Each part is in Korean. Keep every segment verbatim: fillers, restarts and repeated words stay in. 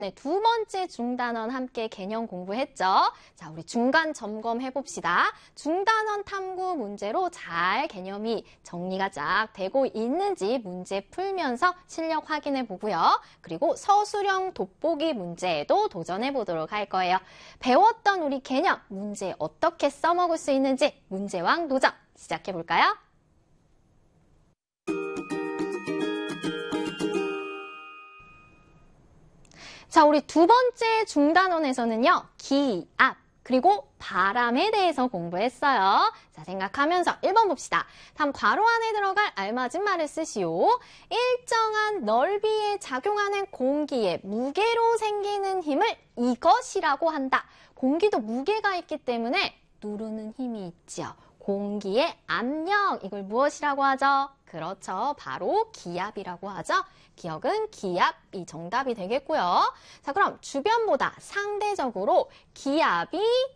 네, 두 번째 중단원 함께 개념 공부했죠? 자, 우리 중간 점검해 봅시다. 중단원 탐구 문제로 잘 개념이 정리가 쫙 되고 있는지 문제 풀면서 실력 확인해 보고요. 그리고 서술형 돋보기 문제에도 도전해 보도록 할 거예요. 배웠던 우리 개념, 문제 어떻게 써먹을 수 있는지 문제왕 도전 시작해 볼까요? 자, 우리 두 번째 중단원에서는요, 기압, 그리고 바람에 대해서 공부했어요. 자, 생각하면서 일 번 봅시다. 다음 괄호 안에 들어갈 알맞은 말을 쓰시오. 일정한 넓이에 작용하는 공기의 무게로 생기는 힘을 이것이라고 한다. 공기도 무게가 있기 때문에 누르는 힘이 있지요. 공기의 압력, 이걸 무엇이라고 하죠? 그렇죠. 바로 기압이라고 하죠. 기억은 기압이 정답이 되겠고요. 자, 그럼 주변보다 상대적으로 기압이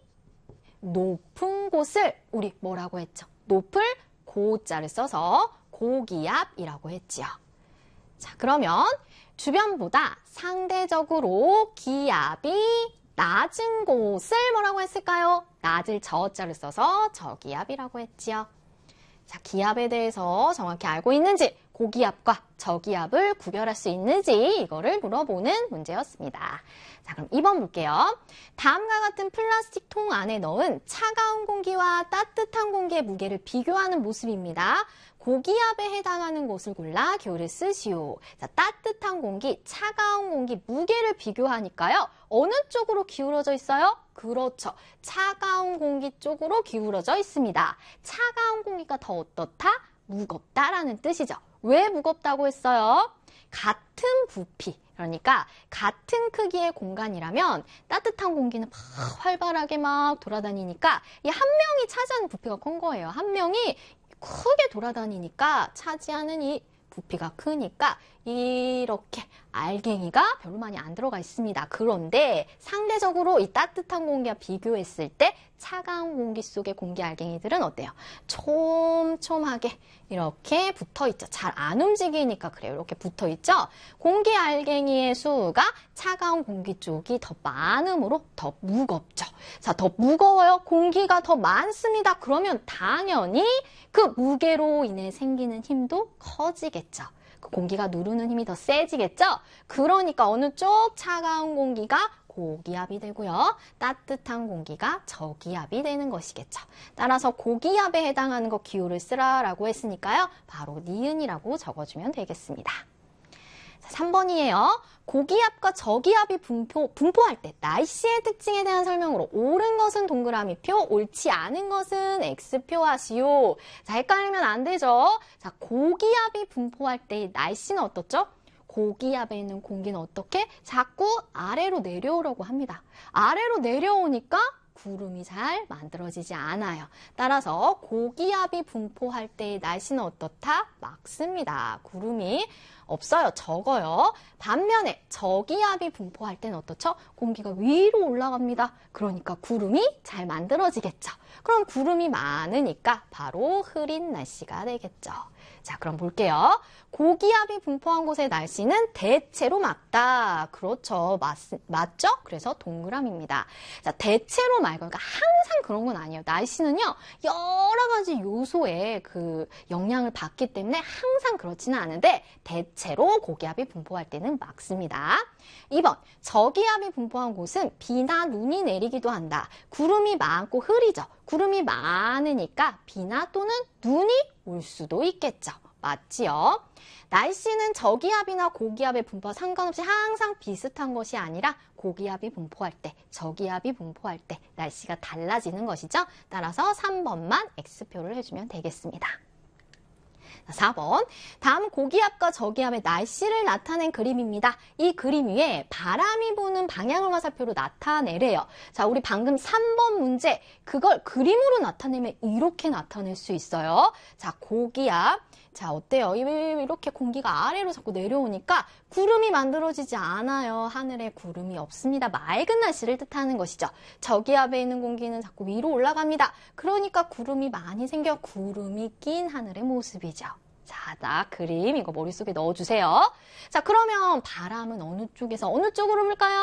높은 곳을 우리 뭐라고 했죠? 높을 고자를 써서 고기압이라고 했지요. 자, 그러면 주변보다 상대적으로 기압이 낮은 곳을 뭐라고 했을까요? 낮을 저자를 써서 저기압이라고 했지요. 자, 기압에 대해서 정확히 알고 있는지, 고기압과 저기압을 구별할 수 있는지 이거를 물어보는 문제였습니다. 자, 그럼 이 번 볼게요. 다음과 같은 플라스틱 통 안에 넣은 차가운 공기와 따뜻한 공기의 무게를 비교하는 모습입니다. 고기압에 해당하는 곳을 골라 기호를 쓰시오. 자, 따뜻한 공기, 차가운 공기, 무게를 비교하니까요. 어느 쪽으로 기울어져 있어요? 그렇죠. 차가운 공기 쪽으로 기울어져 있습니다. 차가운 공기가 더 어떻다? 무겁다라는 뜻이죠. 왜 무겁다고 했어요? 같은 부피, 그러니까 같은 크기의 공간이라면 따뜻한 공기는 막 활발하게 막 돌아다니니까 이 한 명이 차지하는 부피가 큰 거예요. 한 명이 크게 돌아다니니까 차지하는 이 부피가 크니까 이렇게 알갱이가 별로 많이 안 들어가 있습니다. 그런데 상대적으로 이 따뜻한 공기와 비교했을 때 차가운 공기 속의 공기 알갱이들은 어때요? 촘촘하게 이렇게 붙어있죠. 잘 안 움직이니까 그래요. 이렇게 붙어있죠. 공기 알갱이의 수가 차가운 공기 쪽이 더 많으므로 더 무겁죠. 자, 더 무거워요. 공기가 더 많습니다. 그러면 당연히 그 무게로 인해 생기는 힘도 커지겠죠. 그 공기가 누르는 힘이 더 세지겠죠? 그러니까 어느 쪽 차가운 공기가 고기압이 되고요. 따뜻한 공기가 저기압이 되는 것이겠죠. 따라서 고기압에 해당하는 거 기호를 쓰라라고 했으니까요. 바로 니은이라고 적어주면 되겠습니다. 자, 삼 번이에요. 고기압과 저기압이 분포, 분포할 때 날씨의 특징에 대한 설명으로 옳은 것은 동그라미표, 옳지 않은 것은 X표 하시오. 자, 헷갈리면 안 되죠. 자, 고기압이 분포할 때 날씨는 어떻죠? 고기압에 있는 공기는 어떻게? 자꾸 아래로 내려오려고 합니다. 아래로 내려오니까 구름이 잘 만들어지지 않아요. 따라서 고기압이 분포할 때의 날씨는 어떻다? 맑습니다. 구름이 없어요. 적어요. 반면에 저기압이 분포할 때는 어떻죠? 공기가 위로 올라갑니다. 그러니까 구름이 잘 만들어지겠죠. 그럼 구름이 많으니까 바로 흐린 날씨가 되겠죠. 자, 그럼 볼게요. 고기압이 분포한 곳의 날씨는 대체로 맑다. 그렇죠. 맞, 맞죠? 그래서 동그라미입니다. 자, 대체로 맑은, 그러니까 항상 그런 건 아니에요. 날씨는요, 여러 가지 요소의 그 영향을 받기 때문에 항상 그렇지는 않은데, 대체로 고기압이 분포할 때는 맑습니다. 이 번, 저기압이 분포한 곳은 비나 눈이 내리기도 한다. 구름이 많고 흐리죠. 구름이 많으니까 비나 또는 눈이 올 수도 있겠죠. 맞지요? 날씨는 저기압이나 고기압의 분포와 상관없이 항상 비슷한 것이 아니라 고기압이 분포할 때, 저기압이 분포할 때 날씨가 달라지는 것이죠. 따라서 삼 번만 X표를 해주면 되겠습니다. 사 번, 다음 고기압과 저기압의 날씨를 나타낸 그림입니다. 이 그림 위에 바람이 부는 방향을 화살표로 나타내래요. 자, 우리 방금 삼 번 문제, 그걸 그림으로 나타내면 이렇게 나타낼 수 있어요. 자, 고기압. 자, 어때요? 이렇게 공기가 아래로 자꾸 내려오니까 구름이 만들어지지 않아요. 하늘에 구름이 없습니다. 맑은 날씨를 뜻하는 것이죠. 저기압에 있는 공기는 자꾸 위로 올라갑니다. 그러니까 구름이 많이 생겨 구름이 낀 하늘의 모습이죠. 자, 나 그림 이거 머릿속에 넣어주세요. 자, 그러면 바람은 어느 쪽에서 어느 쪽으로 불까요?